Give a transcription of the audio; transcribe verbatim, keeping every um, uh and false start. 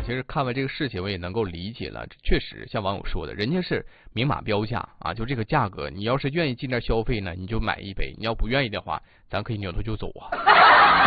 其实看完这个事情，我也能够理解了。确实，像网友说的，人家是明码标价啊，就这个价格，你要是愿意进那消费呢，你就买一杯；你要不愿意的话，咱可以扭头就走啊。